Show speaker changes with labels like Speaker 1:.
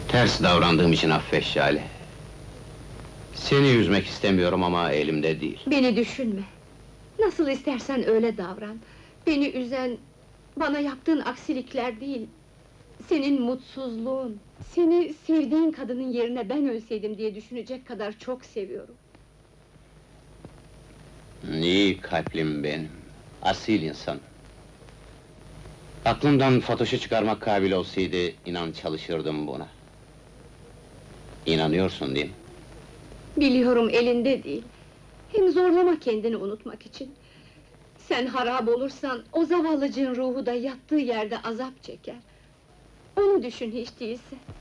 Speaker 1: Ters davrandığım için affet Şale. Seni üzmek istemiyorum ama elimde değil.
Speaker 2: Beni düşünme. Nasıl istersen öyle davran. Beni üzen, bana yaptığın aksilikler değil, senin mutsuzluğun. Seni sevdiğin kadının yerine ben ölseydim diye düşünecek kadar çok seviyorum.
Speaker 1: İyi kalplim benim, asil insan. Aklımdan Fatoş'u çıkarmak kabil olsaydı, inan çalışırdım buna. İnanıyorsun değil mi?
Speaker 2: Biliyorum elinde değil. Hem zorlama kendini unutmak için. Sen harap olursan, o zavallıcığın ruhu da yattığı yerde azap çeker. Onu düşün hiç değilse.